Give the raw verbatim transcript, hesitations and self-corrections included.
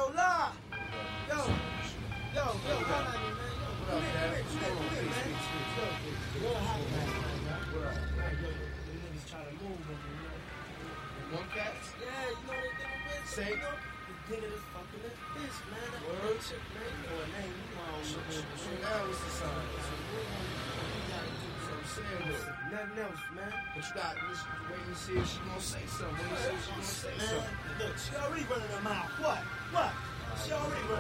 Yo, La! Yo! Yo, yo, holla at me, man. Yo, What up, man? come here, come here, come here, man. Yo, what happened? What up? Yo, yo, them niggas try to move on me, you know? One cats? Yeah, you know they think I'm bitch. Say. You know? The nigga that's fucking that bitch, man. That Word. chick, man. You know her name. You know I So, don't know. so now what's the sign? So, we gotta do So I'm saying what? something. Nothing else, man. But you got this wait and see if she gonna say something. Wait and see if she gonna say Man, something. look, she already running her mouth. What? What? She already running.